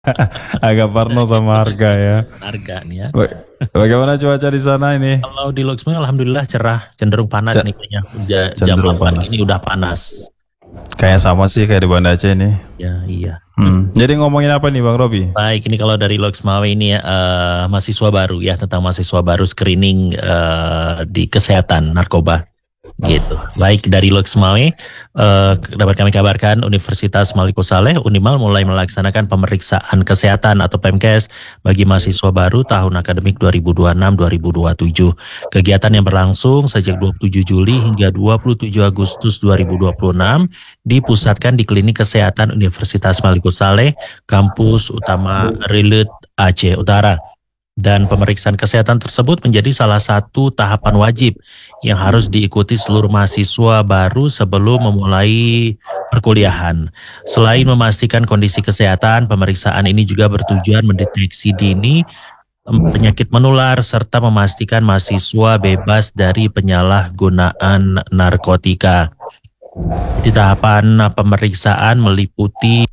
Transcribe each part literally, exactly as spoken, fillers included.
Agak parno sama harga ya. Harga nih ya. Ba- Bagaimana cuaca di sana ini? Kalau di Luxembourg alhamdulillah cerah, cenderung panas C- nih kayaknya. Ja- jam cenderung delapan panas. gini udah panas. Kayak sama sih kayak di Banda Aceh ini. Ya, iya. Hmm. Hmm. Jadi ngomongin apa nih Bang Robi? Baik, ini kalau dari Loksmawe ini ya, eh, mahasiswa baru ya, tentang mahasiswa baru screening eh, di kesehatan narkoba. Gitu. Baik, dari Loksmawe eh, dapat kami kabarkan Universitas Maliku Saleh Unimal mulai melaksanakan pemeriksaan kesehatan atau Pemkes bagi mahasiswa baru tahun akademik dua ribu dua puluh enam dua ribu dua puluh tujuh. Kegiatan yang berlangsung sejak dua puluh tujuh Juli hingga dua puluh tujuh Agustus dua ribu dua puluh enam dipusatkan di Klinik Kesehatan Universitas Maliku Saleh, kampus utama Rilut Aceh Utara. Dan pemeriksaan kesehatan tersebut menjadi salah satu tahapan wajib yang harus diikuti seluruh mahasiswa baru sebelum memulai perkuliahan. Selain memastikan kondisi kesehatan, pemeriksaan ini juga bertujuan mendeteksi dini em, penyakit menular serta memastikan mahasiswa bebas dari penyalahgunaan narkotika. Jadi tahapan eh, pemeriksaan meliputi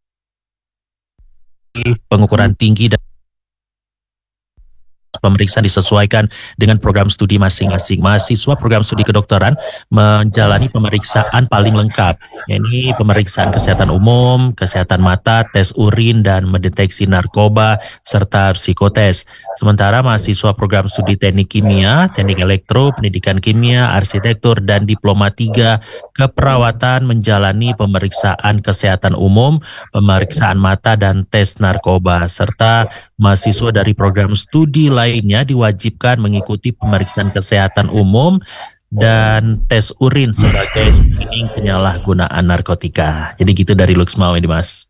pengukuran tinggi dan pemeriksaan disesuaikan dengan program studi masing-masing. Mahasiswa program studi kedokteran menjalani pemeriksaan paling lengkap, yakni pemeriksaan kesehatan umum, kesehatan mata, tes urin, dan mendeteksi narkoba, serta psikotes. Sementara mahasiswa program studi teknik kimia, teknik elektro, pendidikan kimia, arsitektur, dan diploma tiga keperawatan menjalani pemeriksaan kesehatan umum, pemeriksaan mata, dan tes narkoba, serta mahasiswa dari program studi lainnya diwajibkan mengikuti pemeriksaan kesehatan umum dan tes urin sebagai screening penyalahgunaan narkotika. Jadi gitu dari Luxmawe ini, Mas.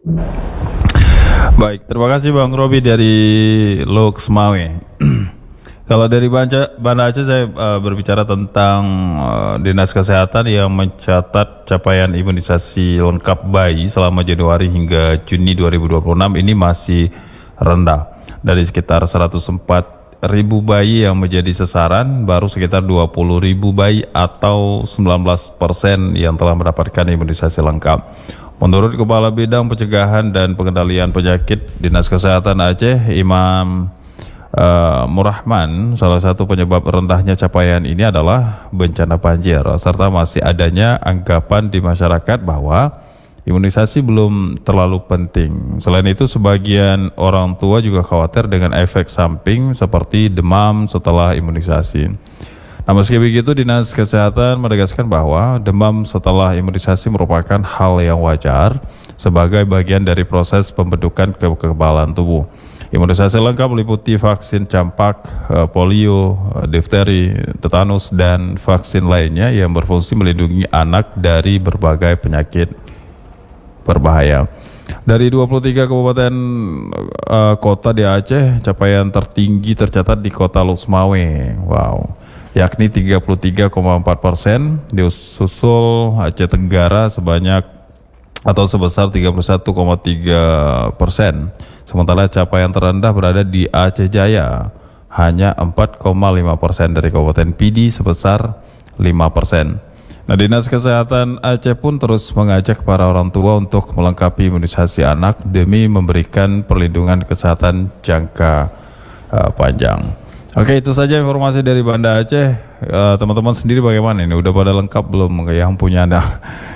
Baik, terima kasih Bang Robi dari Loksmawe. Kalau dari Banda, Banda Aceh saya uh, berbicara tentang uh, Dinas Kesehatan yang mencatat capaian imunisasi lengkap bayi selama Januari hingga Juni dua ribu dua puluh enam ini masih rendah. Dari sekitar seratus empat ribu bayi yang menjadi sasaran, baru sekitar dua puluh ribu bayi atau sembilan belas persen yang telah mendapatkan imunisasi lengkap. Menurut Kepala Bidang Pencegahan dan Pengendalian Penyakit Dinas Kesehatan Aceh, Imam uh, Murahman, salah satu penyebab rendahnya capaian ini adalah bencana banjir, serta masih adanya anggapan di masyarakat bahwa imunisasi belum terlalu penting. Selain itu, sebagian orang tua juga khawatir dengan efek samping seperti demam setelah imunisasi. Nah, meski begitu, Dinas Kesehatan menegaskan bahwa demam setelah imunisasi merupakan hal yang wajar sebagai bagian dari proses pembentukan kekebalan tubuh. Imunisasi lengkap meliputi vaksin campak, polio, difteri, tetanus, dan vaksin lainnya yang berfungsi melindungi anak dari berbagai penyakit berbahaya. Dari dua puluh tiga kabupaten uh, kota di Aceh, capaian tertinggi tercatat di kota Luxmawe. Wow. Yakni tiga puluh tiga koma empat persen, disusul Aceh Tenggara sebanyak atau sebesar tiga puluh satu koma tiga persen. Sementara capaian terendah berada di Aceh Jaya, hanya empat koma lima persen dari Kabupaten Pidi sebesar lima persen. Nah, Dinas Kesehatan Aceh pun terus mengajak para orang tua untuk melengkapi imunisasi anak demi memberikan perlindungan kesehatan jangka uh, panjang. Oke, itu saja informasi dari Banda Aceh. Uh, teman-teman sendiri bagaimana ini? Udah pada lengkap belum yang punya Anda?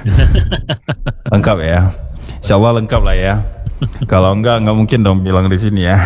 Lengkap ya? Insya Allah lengkap lah ya. Kalau enggak, enggak mungkin dong bilang di sini ya.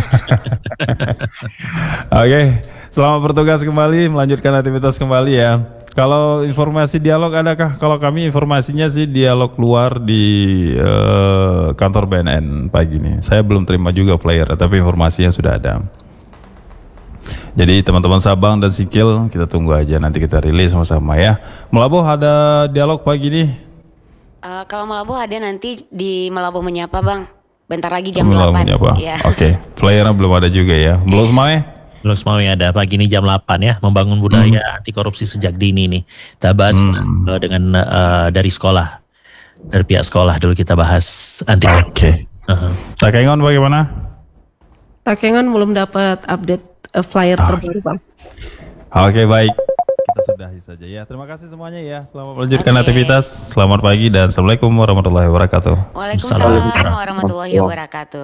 Oke, selamat bertugas kembali, melanjutkan aktivitas kembali ya. Kalau informasi dialog adakah? Kalau kami informasinya sih dialog luar di uh, kantor B N N pagi ini. Saya belum terima juga flyer, tapi informasinya sudah ada. Jadi teman-teman Sabang dan Sikil, kita tunggu aja, nanti kita rilis sama-sama ya. Melabuh ada dialog pagi ini? Uh, kalau Melabuh ada nanti di Melabuh Menyapa, Bang. Bentar lagi jam Melabuh delapan. Menyapa. Ya. Oke, okay. Flyernya belum ada juga ya. Belum semuanya? Luxmawe ada pagi ini jam delapan ya, membangun budaya hmm. anti korupsi sejak dini nih. Kita bahas hmm. uh, dengan uh, dari sekolah. Dari pihak sekolah dulu kita bahas anti korupsi. Oke. Okay. Uh-huh. Takengon bagaimana? Takengon belum dapat update uh, flyer oh. terbaru, Bang. Oke, okay, baik. Kita sudahi saja ya. Terima kasih semuanya ya. Selamat melanjutkan aktivitas. Selamat pagi dan assalamualaikum warahmatullahi wabarakatuh. Waalaikumsalam warahmatullahi wabarakatuh.